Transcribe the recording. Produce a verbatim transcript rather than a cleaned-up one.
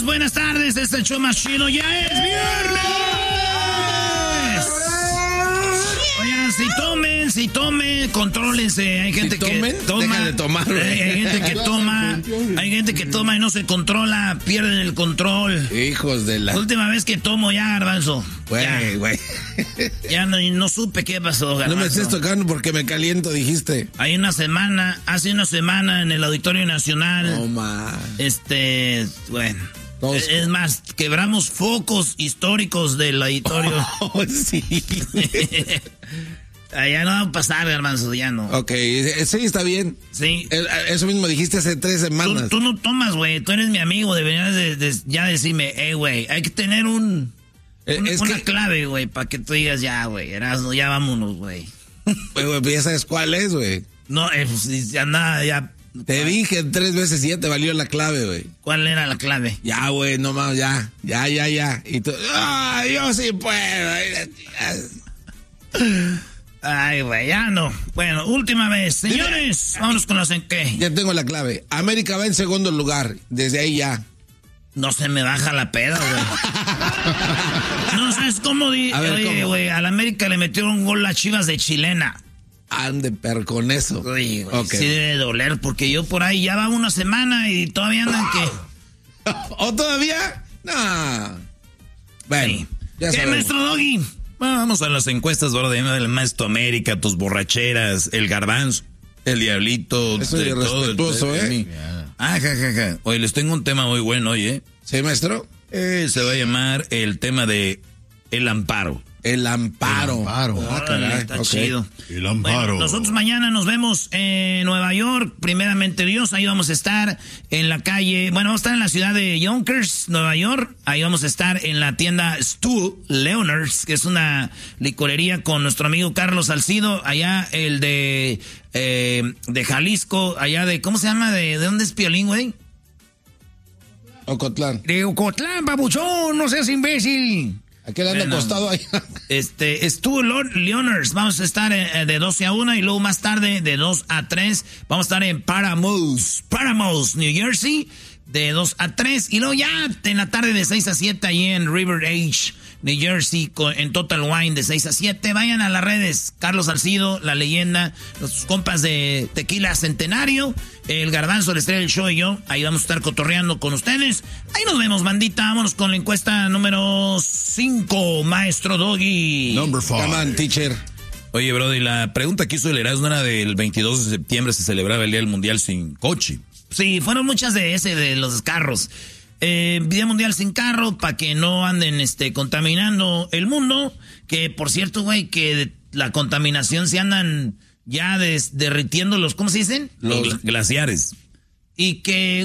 buenas tardes. Este es el show más chido. ¡Ya es viernes! Oigan, si tomen, si tomen, contrólense. Hay gente si tomen, que toma. deja de tomar, hay, hay gente que toma. Hay gente que toma y no se controla. Pierden el control. Hijos de la. La última vez que tomo ya, Garbanzo. Güey, güey. Ya no, no supe qué pasó, Garbanzo. No me estés tocando porque me caliento, dijiste. Hay una semana, hace una semana en el Auditorio Nacional. No, man. Este, bueno. Todos... Es más, quebramos focos históricos del auditorio. Oh, sí. Ya no va a pasar, hermano, ya no. Ok, sí, está bien. Sí. Eso mismo dijiste hace tres semanas. Tú, tú no tomas, güey. Tú eres mi amigo. Deberías de, de, ya decirme, hey, güey, hay que tener un... Un, es una que... clave, güey, para que tú digas, ya, güey, Erasmo, ya vámonos, güey. Güey, ya sabes cuál es, güey. No, eh, pues, ya nada, ya... Te dije tres veces y ya te valió la clave, güey. ¿Cuál era la clave? Ya, güey, no más, ya, ya, ya, ya. Y tú, ¡ah, yo sí puedo! Ay, güey, ya no. Bueno, última vez. Señores, Dime, vámonos con las en qué. Ya tengo la clave. América va en segundo lugar. Desde ahí ya. No se me baja la peda, güey. No sabes cómo. Di a ver, oye, güey, al América le metieron un gol las Chivas de chilena. Ande, pero con eso. Oye, güey, okay. Sí debe doler, porque yo por ahí ya va una semana y todavía andan que... ¿O todavía? No. Bueno, sí. ya ¿Qué, sabemos. maestro Doggy? Bueno, vamos a las encuestas, bro, del Maestro América, tus borracheras, el garbanzo, el diablito. Eso es respetuoso, ¿eh? Mi... Ah, ja, ja, ja. Oye, les tengo un tema muy bueno hoy, ¿eh? ¿Sí, maestro? Eh, se va a llamar el tema de el amparo. El amparo. El amparo. Ah, caray. Está okay. chido. El amparo. Bueno, nosotros mañana nos vemos en Nueva York. Primeramente Dios, ahí vamos a estar en la calle. Bueno, vamos a estar en la ciudad de Yonkers, Nueva York. Ahí vamos a estar en la tienda Stu Leonard's, que es una licorería con nuestro amigo Carlos Salcido. Allá el de, eh, de Jalisco, allá de, ¿cómo se llama? ¿De, de dónde es Piolín, güey? Ocotlán. De Ocotlán, babuchón, no seas imbécil. Aquel anda bueno, acostado ahí. Este, estuvo Leonard's. Vamos a estar eh, de doce a una y luego más tarde de dos a tres. Vamos a estar en Paramus, Paramus, New Jersey, de dos a tres. Y luego ya en la tarde de seis a siete ahí en River Edge, New Jersey, con, en Total Wine de seis a siete. Vayan a las redes. Carlos Salcido, la leyenda, los compas de Tequila Centenario, el Garbanzo, el Estrella del Show y yo. Ahí vamos a estar cotorreando con ustedes. Ahí nos vemos, bandita. Vámonos con la encuesta número cinco, Maestro Doggy. Number five. Come on, teacher. Oye, brother, la pregunta que hizo el Erasmo era del veintidós de septiembre se celebraba el Día del Mundial sin coche. Sí, fueron muchas de ese, de los carros. Eh, Día Mundial sin carro, para que no anden este, contaminando el mundo. Que, por cierto, güey, que la contaminación se andan ya des, derritiendo los, ¿cómo se dicen? Los glaciares. Y que